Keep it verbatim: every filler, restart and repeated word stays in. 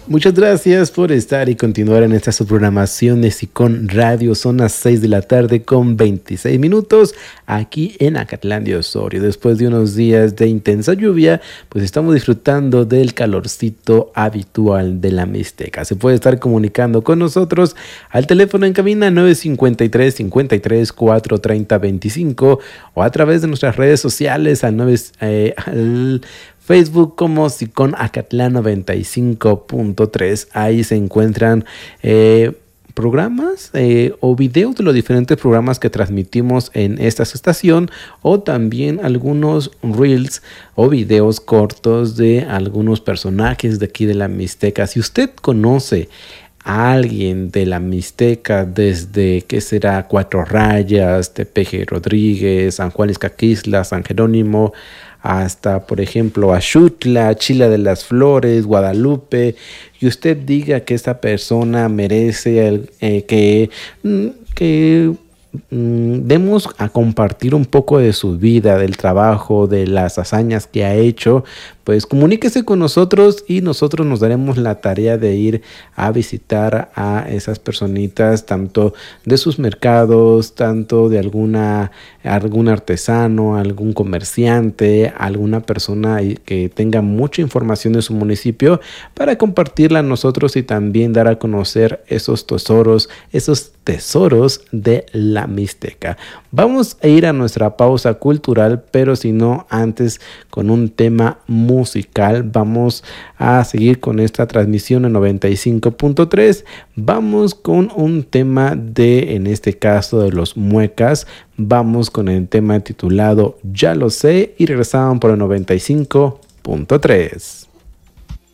Muchas gracias por estar y continuar en esta subprogramación de Sicón Radio. Son las seis de la tarde con veintiséis minutos aquí en Acatlandia, Osorio. Después de unos días de intensa lluvia, pues estamos disfrutando del calorcito habitual de la Mixteca. Se puede estar comunicando con nosotros al teléfono en cabina nueve cinco tres, cinco tres, cuatro tres cero, dos cinco o a través de nuestras redes sociales al, nueve, eh, al Facebook como Sicón Acatlán noventa y cinco punto tres. Ahí se encuentran eh, programas eh, o videos de los diferentes programas que transmitimos en esta estación, o también algunos reels o videos cortos de algunos personajes de aquí de la Mixteca. Si usted conoce a alguien de la Mixteca, desde que será Cuatro Rayas, Tepeji Rodríguez, San Juan Izcaquistla, San Jerónimo, hasta, por ejemplo, Axutla, Chila de las Flores, Guadalupe, y usted diga que esta persona merece el, eh, que, que mm, demos a compartir un poco de su vida, del trabajo, de las hazañas que ha hecho, pues comuníquese con nosotros y nosotros nos daremos la tarea de ir a visitar a esas personitas, tanto de sus mercados, tanto de alguna algún artesano, algún comerciante, alguna persona que tenga mucha información de su municipio, para compartirla a nosotros y también dar a conocer esos tesoros, esos tesoros de la Mixteca. Vamos a ir a nuestra pausa cultural, pero si no, antes con un tema muy musical. Vamos a seguir con esta transmisión en noventa y cinco punto tres. Vamos con un tema de, en este caso, de los Muecas. Vamos con el tema titulado Ya lo sé y regresamos por el noventa y cinco punto tres.